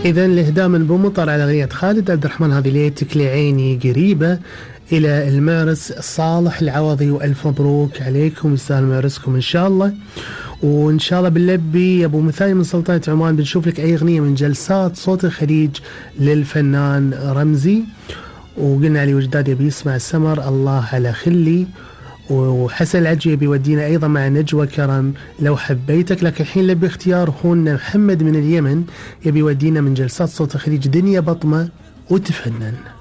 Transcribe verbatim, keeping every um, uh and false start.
إذن الإهداء من بومطر على أغنية خالد عبد الرحمن هذه ليتك لعيني قريبة إلى المعرس صالح العوضي، وألف مبروك عليكم، يستاهل معرسكم إن شاء الله. وإن شاء الله باللبي يا أبو مثاني من سلطنة عمان بنشوف لك أي أغنية من جلسات صوت الخليج للفنان رمزي. وقلنا علي وجداد يبي يسمع السمر الله على خلي، وحسن العجي يبي يودينا أيضا مع نجوى كرم لو حبيتك. لكن الحين لبي اختيار أخونا محمد من اليمن يبي يودينا من جلسات صوت الخليج دنيا بطمة وتفنن.